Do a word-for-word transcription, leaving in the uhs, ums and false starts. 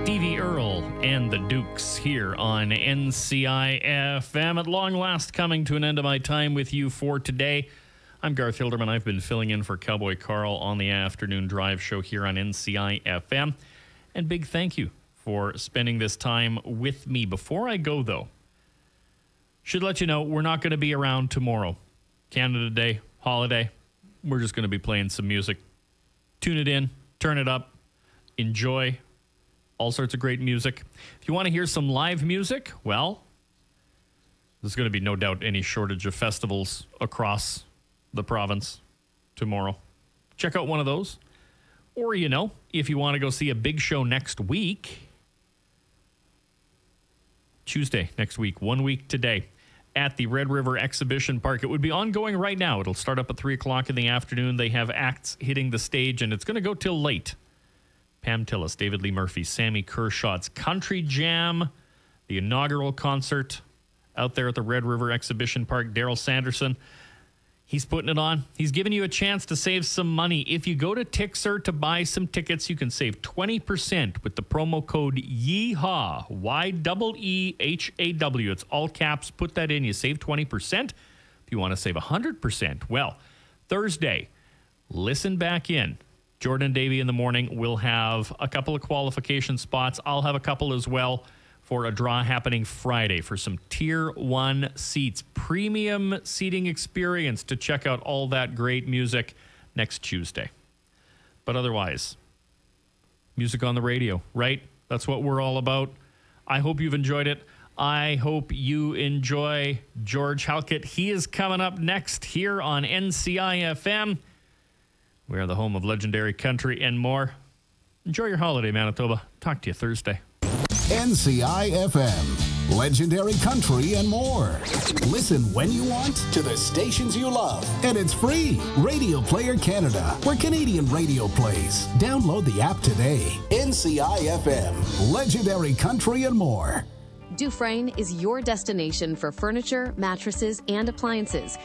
Stevie Earle and the Dukes here on N C I F M. At long last, coming to an end of my time with you for today. I'm Garth Hilderman. I've been filling in for Cowboy Carl on the afternoon drive show here on N C I F M. And big thank you for spending this time with me. Before I go, though, should let you know we're not going to be around tomorrow. Canada Day, holiday. We're just going to be playing some music. Tune it in, turn it up, enjoy. All sorts of great music. If you want to hear some live music, well, there's going to be no doubt any shortage of festivals across the province tomorrow. Check out one of those. Or, you know, if you want to go see a big show next week, Tuesday next week, one week today, at the Red River Exhibition Park. It would be ongoing right now. It'll start up at three o'clock in the afternoon. They have acts hitting the stage, and it's going to go till late. Pam Tillis, David Lee Murphy, Sammy Kershaw's Country Jam, the inaugural concert out there at the Red River Exhibition Park. Daryl Sanderson, he's putting it on. He's giving you a chance to save some money. If you go to Tixer to buy some tickets, you can save twenty percent with the promo code YEEHAW, Y E E H A W. It's all caps. Put that in. You save twenty percent. If you want to save one hundred percent, well, Thursday, listen back in. Jordan and Davey in the morning will have a couple of qualification spots. I'll have a couple as well for a draw happening Friday for some Tier one seats. Premium seating experience to check out all that great music next Tuesday. But otherwise, music on the radio, right? That's what we're all about. I hope you've enjoyed it. I hope you enjoy George Halkett. He is coming up next here on N C I F M. We are the home of legendary country and more. Enjoy your holiday, Manitoba. Talk to you Thursday. N C I F M, legendary country and more. Listen when you want to the stations you love. And it's free. Radio Player Canada, where Canadian radio plays. Download the app today. N C I F M, legendary country and more. Dufresne is your destination for furniture, mattresses, and appliances.